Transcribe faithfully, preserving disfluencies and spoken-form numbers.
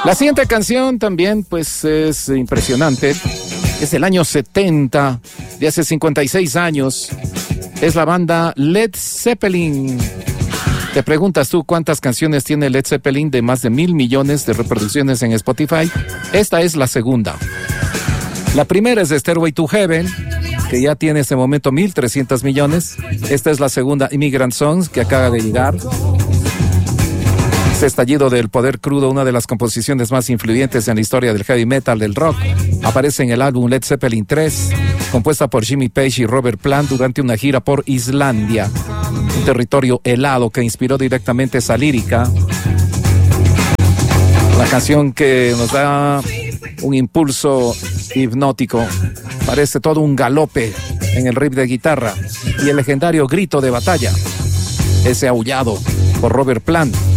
La siguiente canción también pues es impresionante. Es del año setenta, de hace cincuenta y seis años. Es la banda Led Zeppelin. Te preguntas tú cuántas canciones tiene Led Zeppelin de más de mil millones de reproducciones en Spotify. Esta es la segunda. La primera es de Stairway to Heaven, que ya tiene en este momento mil trescientos millones. Esta es la segunda, Immigrant Songs, que acaba de llegar. Este estallido del poder crudo, una de las composiciones más influyentes en la historia del heavy metal, del rock, aparece en el álbum Led Zeppelin tres, compuesta por Jimmy Page y Robert Plant durante una gira por Islandia, un territorio helado que inspiró directamente esa lírica. La canción que nos da un impulso hipnótico, parece todo un galope en el riff de guitarra y el legendario grito de batalla, ese aullado por Robert Plant.